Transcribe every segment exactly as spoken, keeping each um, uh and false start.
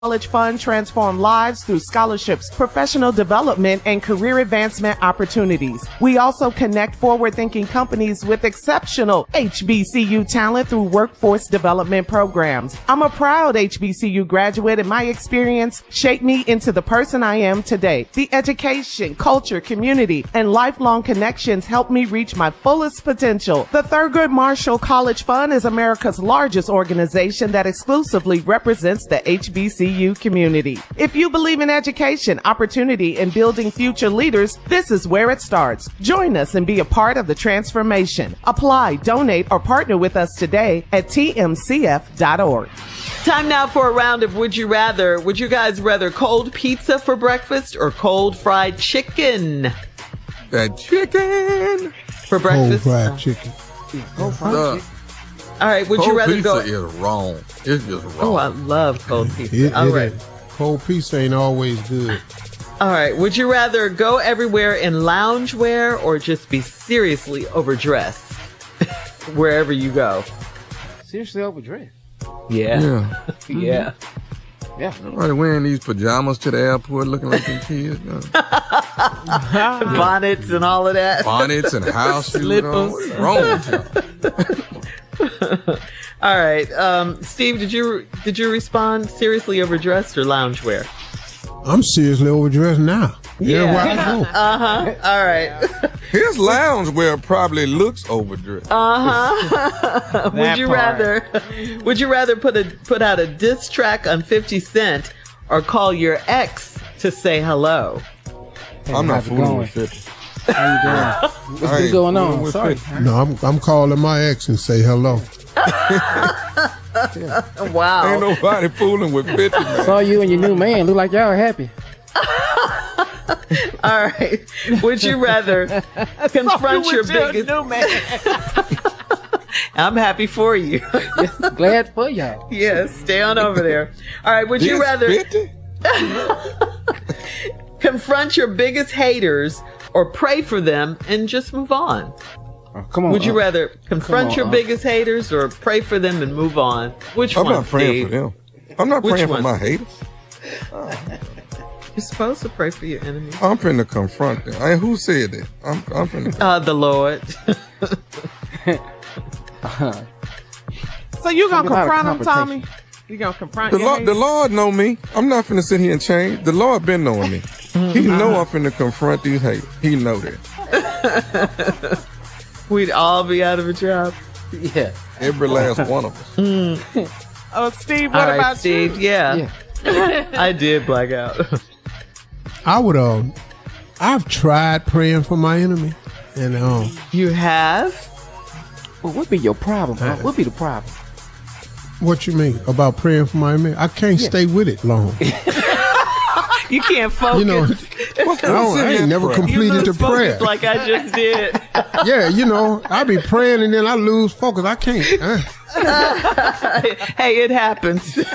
College Fund transform lives through scholarships, professional development, and career advancement opportunities. We also connect forward-thinking companies with exceptional H B C U talent through workforce development programs. I'm a proud H B C U graduate, and my experience shaped me into the person I am today. The education, culture, community, and lifelong connections helped me reach my fullest potential. The Thurgood Marshall College Fund is America's largest organization that exclusively represents the H B C U community. If you believe in education, opportunity, and building future leaders, this is where it starts. Join us and be a part of the transformation. Apply, donate, or partner with us today at T M C F dot org. Time now for a round of Would You Rather. Would you guys rather cold pizza for breakfast or cold fried chicken? That chicken for breakfast? Cold fried chicken. Yeah, cold fried uh, chicken. All right, would cold you rather pizza go? Is wrong. It's just wrong. Oh, I love cold pizza. It, All it right. ain't. Cold pizza ain't always good. All right, would you rather go everywhere in loungewear or just be seriously overdressed wherever you go? Seriously overdressed. Yeah. Yeah. Yeah. Yeah. Nobody wearing these pajamas to the airport looking like them kids. No. Bonnets and all of that. Bonnets and house shoes on. What's wrong with y'all? All right, um, Steve, did you did you respond seriously overdressed or loungewear? I'm seriously overdressed now. Yeah. Everywhere I go. Uh huh. All right. His loungewear probably looks overdressed. Uh huh. would you part. rather? Would you rather put a put out a diss track on fifty Cent or call your ex to say hello? Hey, I'm not how's it fooling going? with fifty. How you doing? What's I been ain't going fooling on? with Sorry. fifty. No, I'm I'm calling my ex and say hello. Wow. Ain't nobody fooling with fifty, man. Saw you and your new man. Look like y'all are happy. All right. Would you rather confront your biggest? new man. I'm happy for you. Glad for y'all. Yes, stay on over there. All right. Would you This rather fifty? confront your biggest haters or pray for them and just move on? Oh, come on. Would you uh, rather confront on, your uh. biggest haters or pray for them and move on? Which I'm one? not praying Steve? for them. I'm not Which praying one? for my haters. You're supposed to pray for your enemies. I'm finna confront them. I, who said that? I'm, I'm finna. Uh, the Lord. So you gonna Talk about confront him, confrontation. Tommy? You gonna confront The your Lord, the haters? Lord know me. I'm not finna sit here and change. The Lord been knowing me. He know I'm finna confront these haters. He know that. We'd all be out of a job. Yeah. Every last one of us. Oh, Steve, what All right, about Steve. you? Yeah. Yeah. I did black out. I would um I've tried praying for my enemy. And um You have? Well, what be your problem? Huh? What be the problem? what you mean about praying for my enemy? I can't Yeah. stay with it long. You can't focus. You know, I, don't, I ain't never you completed lose the focus prayer. like I just did. Yeah, you know, I be praying and then I lose focus. I can't. Uh, Hey, it happens. man.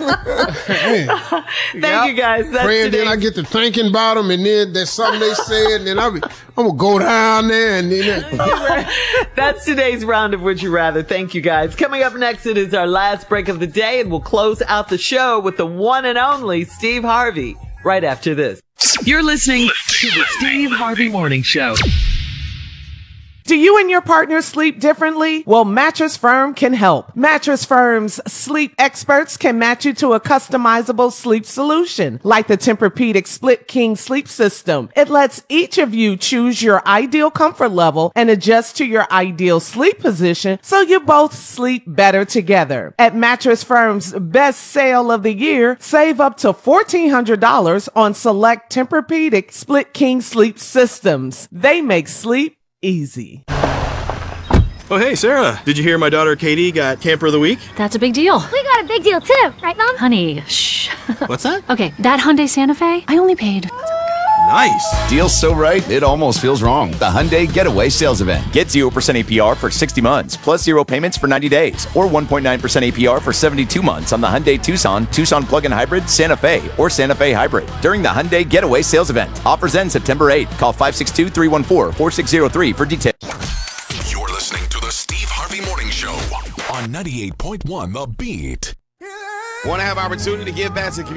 Thank you guys. That's Praying, then I today's- get to thinking about them, and then there's something they said, and then I be, I'm gonna go down there, and then That's today's round of Would You Rather. Thank you guys. Coming up next, it is our last break of the day, and we'll close out the show with the one and only Steve Harvey right after this. You're listening to the Steve Harvey Morning Show. Do you and your partner sleep differently? Well, Mattress Firm can help. Mattress Firm's sleep experts can match you to a customizable sleep solution, like the Tempur-Pedic Split King Sleep System. It lets each of you choose your ideal comfort level and adjust to your ideal sleep position so you both sleep better together. At Mattress Firm's best sale of the year, save up to fourteen hundred dollars on select Tempur-Pedic Split King Sleep Systems. They make sleep easy. Oh, hey, Sarah. Did you hear my daughter Katie got Camper of the Week? That's a big deal. We got a big deal too, right, Mom? Honey, shh. What's that? Okay, that Hyundai Santa Fe, I only paid. Nice. Deal's so right, it almost feels wrong. The Hyundai Getaway Sales Event. Get zero percent A P R for sixty months, plus zero payments for ninety days, or one point nine percent A P R for seventy-two months on the Hyundai Tucson, Tucson Plug-in Hybrid, Santa Fe, or Santa Fe Hybrid during the Hyundai Getaway Sales Event. Offers end September eighth. Call five six two, three one four, four six zero three for details. You're listening to the Steve Harvey Morning Show on ninety-eight point one The Beat. Want to have opportunity to give back to the community?